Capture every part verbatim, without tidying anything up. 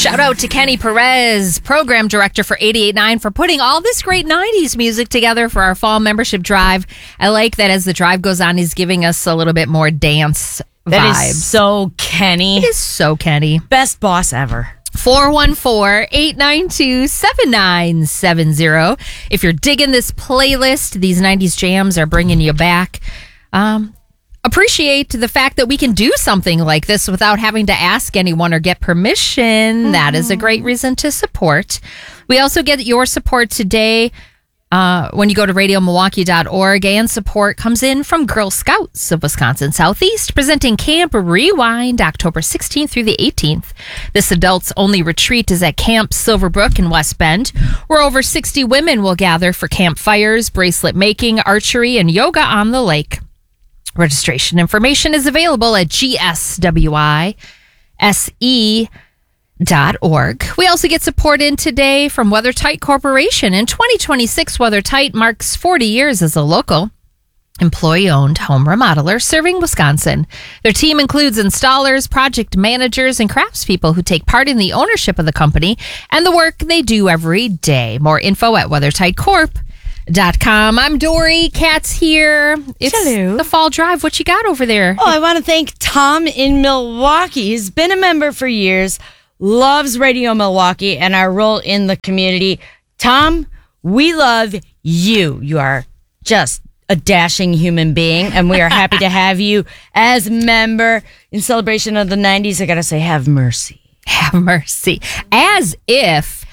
Shout out to Kenny Perez, program director for eighty-eight point nine, for putting all this great nineties music together for our fall membership drive. I like that as the drive goes on, he's giving us a little bit more dance vibes. That is so Kenny. It is so Kenny. Best boss ever. four one four, eight nine two, seven nine seven zero. If you're digging this playlist, these nineties jams are bringing you back. Um, appreciate the fact that we can do something like this without having to ask anyone or get permission. Mm-hmm. That is a great reason to support. We also get your support today uh, when you go to radio milwaukee dot org, and support comes in from Girl Scouts of Wisconsin Southeast, presenting Camp Rewind October sixteenth through the eighteenth. This adults-only retreat is at Camp Silverbrook in West Bend, where over sixty women will gather for campfires, bracelet making, archery, and yoga on the lake. Registration information is available at G S W I S E dot org. We also get support in today from WeatherTight Corporation. In twenty twenty-six, WeatherTight marks forty years as a local employee-owned home remodeler serving Wisconsin. Their team includes installers, project managers, and craftspeople who take part in the ownership of the company and the work they do every day. More info at weather tight corp dot com. I'm Dory. Kat's here. It's Hello. The fall drive. What you got over there? Oh, I want to thank Tom in Milwaukee. He's been a member for years, loves Radio Milwaukee and our role in the community. Tom, we love you. You are just a dashing human being, and we are happy to have you as member in celebration of the nineties. I got to say, have mercy. Have mercy. As if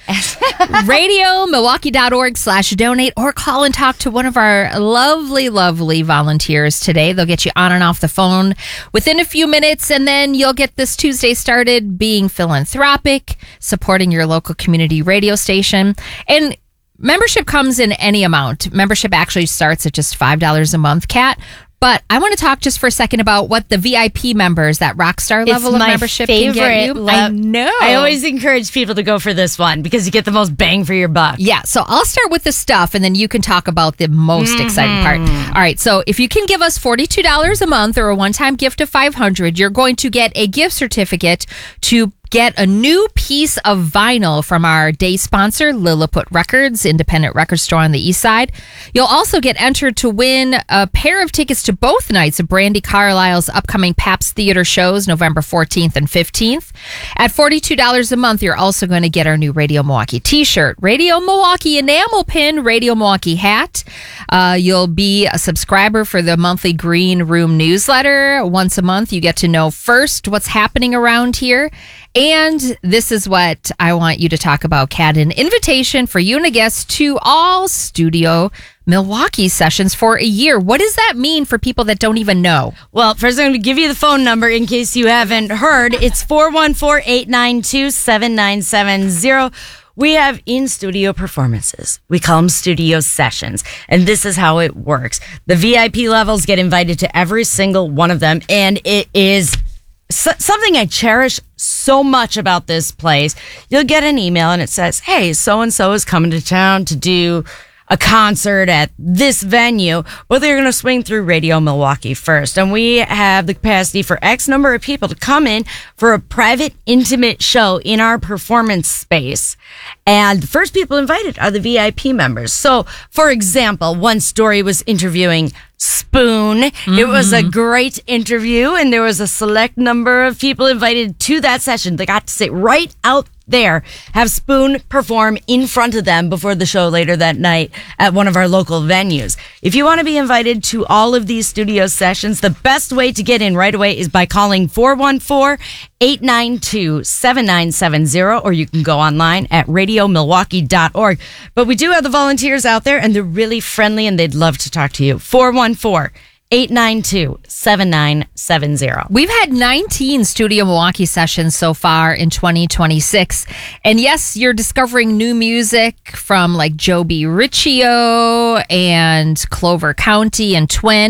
radio milwaukee dot org slash donate, or call and talk to one of our lovely, lovely volunteers today. They'll get you on and off the phone within a few minutes, and then you'll get this Tuesday started being philanthropic, supporting your local community radio station. And membership comes in any amount. Membership actually starts at just five dollars a month, Kat. But I want to talk just for a second about what the V I P members, that rock star level It's of membership, favorite can get you. le- I know. I always encourage people to go for this one because you get the most bang for your buck. Yeah, so I'll start with the stuff, and then you can talk about the most mm-hmm. exciting part. All right, so if you can give us forty-two dollars a month or a one-time gift of five hundred dollars, you're going to get a gift certificate to get a new piece of vinyl from our day sponsor, Lilliput Records, independent record store on the east side. You'll also get entered to win a pair of tickets to both nights of Brandi Carlile's upcoming Pabst Theater shows, November fourteenth and fifteenth. At forty-two dollars a month, you're also going to get our new Radio Milwaukee t-shirt, Radio Milwaukee enamel pin, Radio Milwaukee hat. Uh, you'll be a subscriber for the monthly Green Room newsletter. Once a month, you get to know first what's happening around here. And this is what I want you to talk about, Kat, an invitation for you and a guest to all Studio Milwaukee sessions for a year. What does that mean for people that don't even know? Well, first I'm going to give you the phone number in case you haven't heard. It's four one four, eight nine two, seven nine seven zero. We have in-studio performances. We call them studio sessions. And this is how it works. The V I P levels get invited to every single one of them. And it is so- something I cherish so much about this place. You'll get an email and it says, hey, so-and-so is coming to town to do a concert at this venue. Well, they're going to swing through Radio Milwaukee first. And we have the capacity for X number of people to come in for a private, intimate show in our performance space. And the first people invited are the V I P members. So, for example, one story was interviewing Spoon. Mm-hmm. It was a great interview, and there was a select number of people invited to that session. They got to sit right out there, have Spoon perform in front of them before the show later that night at one of our local venues. If you want to be invited to all of these studio sessions, the best way to get in right away is by calling four one four, eight nine two, seven nine seven zero, or you can go online at radio milwaukee dot org. But we do have the volunteers out there, and they're really friendly, and they'd love to talk to you. four one four, eight nine two, seven nine seven zero. We've had nineteen Studio Milwaukee sessions so far in twenty twenty-six. And yes, you're discovering new music from like Joe B. Riccio and Clover County and Twin.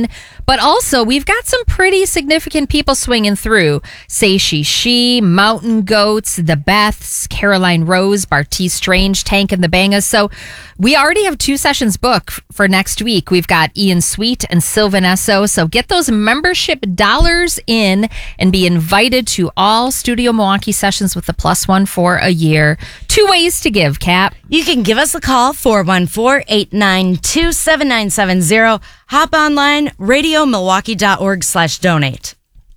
But also, we've got some pretty significant people swinging through. Say She She, Mountain Goats, The Beths, Caroline Rose, Bartiz Strange, Tank and the Bangas. So we already have two sessions booked for next week. We've got Ian Sweet and Sylvan Esso. So get those membership dollars in and be invited to all Studio Milwaukee sessions with the plus one for a year. Two ways to give, Cap. You can give us a call, four one four, eight nine two, seven nine seven zero. Hop online, radio milwaukee dot org slash donate.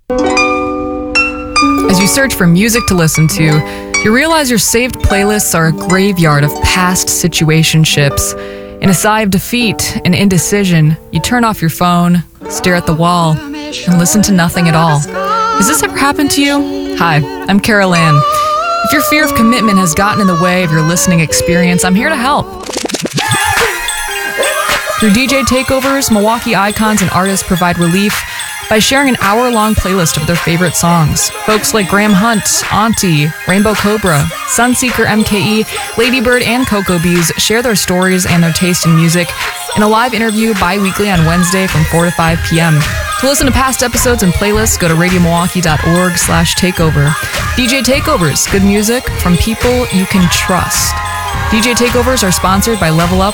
As you search for music to listen to, you realize your saved playlists are a graveyard of past situationships. In a sigh of defeat and indecision, you turn off your phone, stare at the wall, and listen to nothing at all. Has this ever happened to you? Hi, I'm Carol Ann. If your fear of commitment has gotten in the way of your listening experience, I'm here to help. Through D J takeovers, Milwaukee icons and artists provide relief by sharing an hour-long playlist of their favorite songs. Folks like Graham Hunt, Auntie, Rainbow Cobra, Sunseeker M K E, Ladybird, and Cocoa Bees share their stories and their taste in music in a live interview bi-weekly on Wednesday from four to five p.m. To listen to past episodes and playlists, go to radio milwaukee dot org slash takeover. D J Takeovers, good music from people you can trust. D J Takeovers are sponsored by Level Up